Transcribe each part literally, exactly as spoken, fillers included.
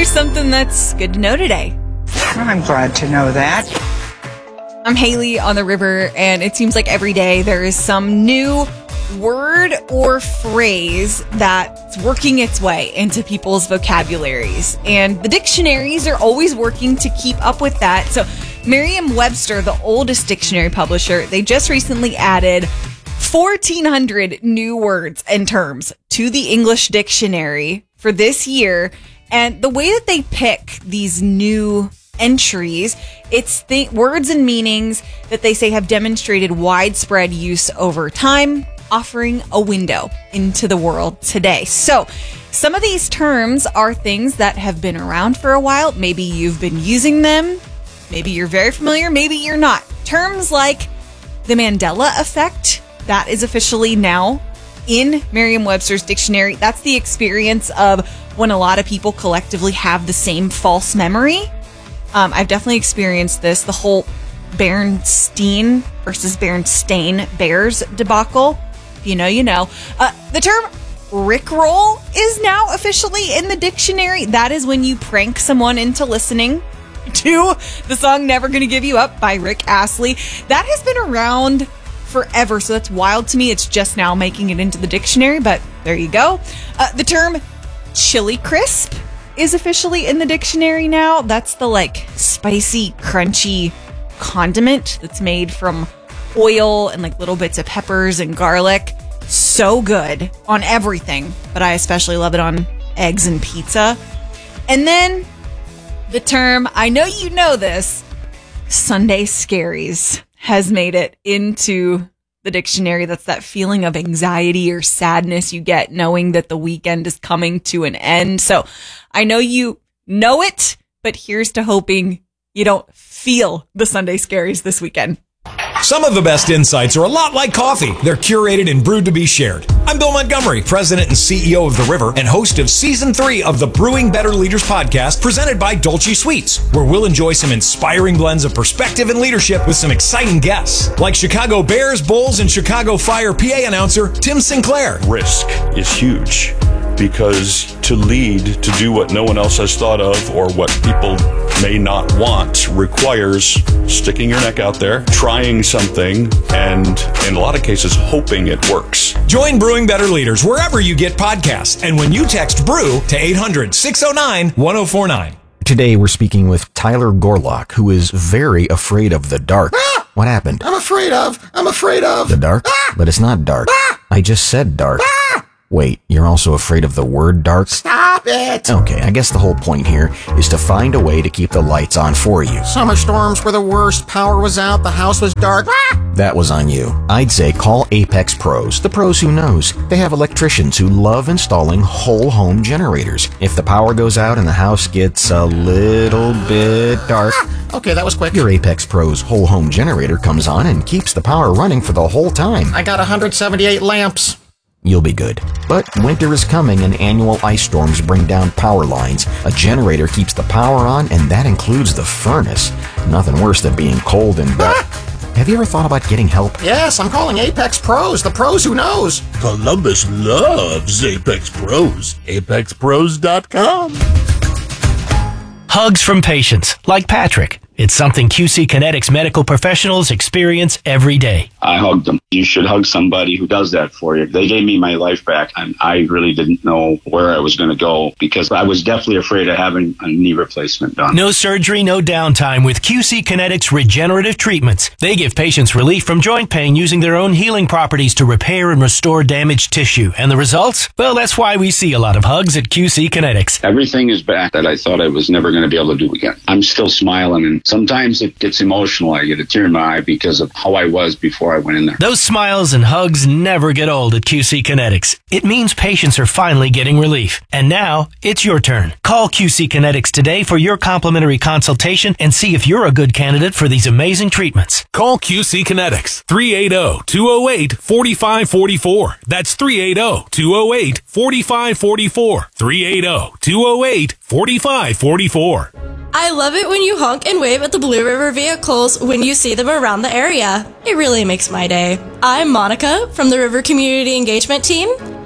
here's something that's good to know today. I'm glad to know that. I'm Haley on the river, and it seems like every day there is some new word or phrase that's working its way into people's vocabularies. And the dictionaries are always working to keep up with that. So Merriam-Webster, the oldest dictionary publisher, they just recently added fourteen hundred new words and terms to the English dictionary for this year. And the way that they pick these new entries, it's the words and meanings that they say have demonstrated widespread use over time, offering a window into the world today. So some of these terms are things that have been around for a while. Maybe you've been using them. Maybe you're very familiar. Maybe you're not. Terms like the Mandela effect, that is officially now in Merriam-Webster's dictionary. That's the experience of when a lot of people collectively have the same false memory. Um, I've definitely experienced this. The whole Berenstain versus Berenstain Bears debacle. If you know, you know. Uh, the term Rickroll is now officially in the dictionary. That is when you prank someone into listening to the song Never Gonna Give You Up by Rick Astley. That has been around forever, so that's wild to me. It's just now making it into the dictionary, but there you go. Uh, the term chili crisp is officially in the dictionary now. That's the like spicy, crunchy condiment that's made from oil and like little bits of peppers and garlic. So good on everything, but I especially love it on eggs and pizza. And then the term, I know you know this, Sunday scaries has made it into the dictionary. That's that feeling of anxiety or sadness you get knowing that the weekend is coming to an end. So I know you know it, but here's to hoping you don't feel the Sunday scaries this weekend. Some of the best insights are a lot like coffee. They're curated and brewed to be shared. I'm Bill Montgomery, president and C E O of The River and host of season three of the Brewing Better Leaders podcast presented by Dolce Sweets, where we'll enjoy some inspiring blends of perspective and leadership with some exciting guests, like Chicago Bears, Bulls, and Chicago Fire P A announcer Tim Sinclair. Risk is huge because to lead, to do what no one else has thought of or what people may not want requires sticking your neck out there, trying something, and in a lot of cases, hoping it works. Join Brewing Better Leaders wherever you get podcasts. And when you text BREW to eight hundred, six oh nine, one oh four nine. Today we're speaking with Tyler Gorlock, who is very afraid of the dark. Ah! What happened? I'm afraid of, I'm afraid of. The dark? Ah! But it's not dark. Ah! I just said dark. Ah! Wait, you're also afraid of the word dark? Stop it! Okay, I guess the whole point here is to find a way to keep the lights on for you. Summer storms were the worst. Power was out. The house was dark. Ah! That was on you. I'd say call Apex Pros, the pros who knows. They have electricians who love installing whole home generators. If the power goes out and the house gets a little bit dark, Ah! Okay, that was quick. your Apex Pros whole home generator comes on and keeps the power running for the whole time. I got one hundred seventy-eight lamps. You'll be good. But winter is coming and annual ice storms bring down power lines. A generator keeps the power on, and that includes the furnace. Nothing worse than being cold and wet. Have you ever thought about getting help? Yes, I'm calling Apex Pros, the pros who knows. Columbus loves Apex Pros. Apex Pros dot com. Hugs from patients, like Patrick. It's something Q C Kinetics medical professionals experience every day. I hugged them. You should hug somebody who does that for you. They gave me my life back, and I really didn't know where I was going to go because I was definitely afraid of having a knee replacement done. No surgery, no downtime with Q C Kinetics regenerative treatments. They give patients relief from joint pain using their own healing properties to repair and restore damaged tissue. And the results? Well, that's why we see a lot of hugs at Q C Kinetics. Everything is back that I thought I was never going to be able to do again. I'm still smiling, and sometimes it gets emotional. I get a tear in my eye because of how I was before I went in there. Those smiles and hugs never get old at Q C Kinetics. It means patients are finally getting relief. And now, it's your turn. Call Q C Kinetics today for your complimentary consultation and see if you're a good candidate for these amazing treatments. Call Q C Kinetics, three eight zero, two zero eight, four five four four. That's three eight zero, two zero eight, four five four four. three eight zero, two zero eight, four five four four. I love it when you honk and wave at the Blue River vehicles when you see them around the area. It really makes my day. I'm Monica from the River Community Engagement Team,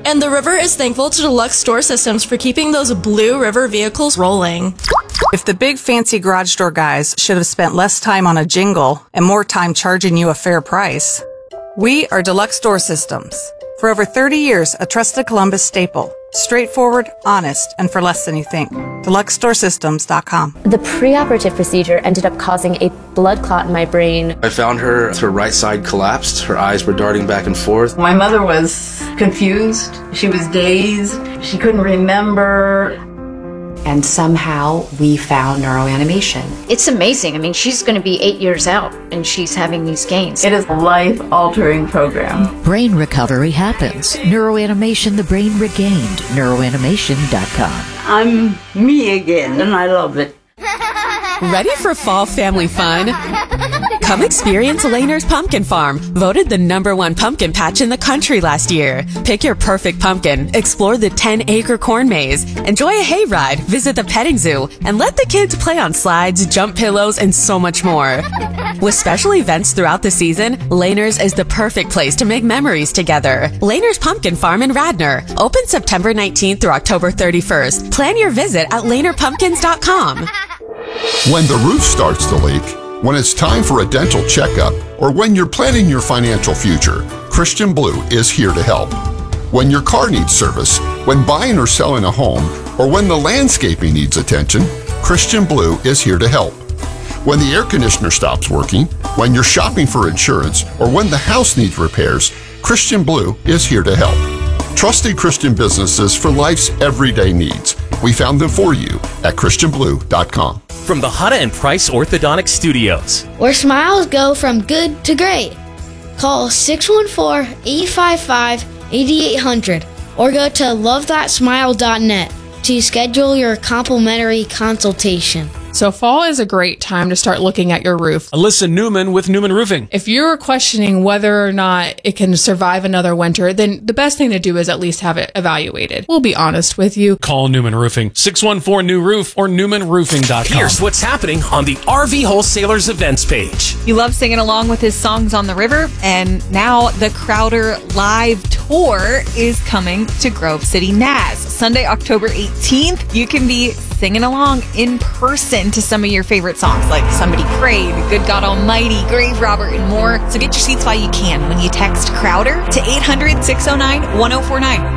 And the river is thankful to Deluxe Store Systems for keeping those Blue River vehicles rolling. If the big fancy garage door guys should have spent less time on a jingle and more time charging you a fair price, we are Deluxe Door Systems. For over thirty years, a trusted Columbus staple. Straightforward, honest, and for less than you think. Deluxe Store Systems dot com. The preoperative procedure ended up causing a blood clot in my brain. I found her, her right side collapsed. Her eyes were darting back and forth. My mother was confused. She was dazed. She couldn't remember. And somehow we found neuroanimation. It's amazing. I mean, she's going to be eight years out and she's having these gains. It is a life-altering program. Brain recovery happens. Neuroanimation, the brain regained. neuroanimation dot com. I'm me again, and I love it. Ready for fall family fun? Come experience Laner's Pumpkin Farm, voted the number one pumpkin patch in the country last year. Pick your perfect pumpkin, explore the ten-acre corn maze, enjoy a hayride, visit the petting zoo, and let the kids play on slides, jump pillows, and so much more. With special events throughout the season, Laner's is the perfect place to make memories together. Laner's Pumpkin Farm in Radnor, open September nineteenth through October thirty-first. Plan your visit at laner pumpkins dot com. When the roof starts to leak, when it's time for a dental checkup, or when you're planning your financial future, Christian Blue is here to help. When your car needs service, when buying or selling a home, or when the landscaping needs attention, Christian Blue is here to help. When the air conditioner stops working, when you're shopping for insurance, or when the house needs repairs, Christian Blue is here to help. Trusted Christian businesses for life's everyday needs. We found them for you at christian blue dot com. From the Hutta and Price Orthodontic Studios, where smiles go from good to great. Call six one four, eight five five, eight eight zero zero or go to love that smile dot net to schedule your complimentary consultation. So fall is a great time to start looking at your roof. Alyssa Newman with Newman Roofing. If you're questioning whether or not it can survive another winter, then the best thing to do is at least have it evaluated. We'll be honest with you. Call Newman Roofing, six one four new roof or newman roofing dot com. Here's what's happening on the R V Wholesalers events page. You love singing along with his songs on the river, and now the Crowder Live Tour is coming to Grove City N A S. Sunday, October eighteenth, you can be singing along in person to some of your favorite songs like Somebody Prayed, Good God Almighty, Grave Robber, and more. So get your seats while you can when you text Crowder to eight hundred, six oh nine, one oh four nine.